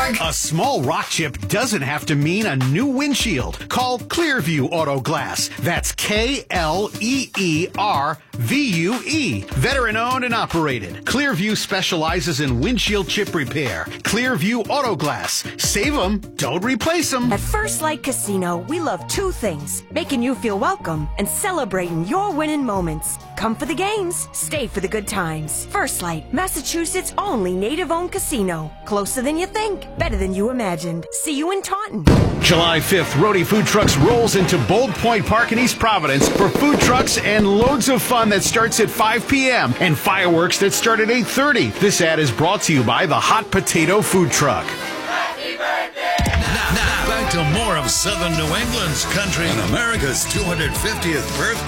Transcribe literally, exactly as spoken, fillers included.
bag. A small rock chip doesn't have to mean a new windshield. Call Clearview Auto Glass. That's K L E E R V U E. Veteran owned and operated. Clearview specializes in windshield chip repair. Clearview Auto Glass. Save them, don't replace them. At First Light Casino, we love two things: making you feel welcome and celebrating your winning moments. Come for the games, stay for the good times. First Light, Massachusetts' only native-owned casino. Closer than you think, better than you imagined. See you in Taunton. July fifth, Roadie Food Trucks rolls into Bold Point Park in East Providence for food trucks and loads of fun that starts at five p.m. and fireworks that start at eight thirty. This ad is brought to you by the Hot Potato Food Truck. Happy birthday! Now, now, back to more of Southern New England's country and America's two hundred fiftieth birthday.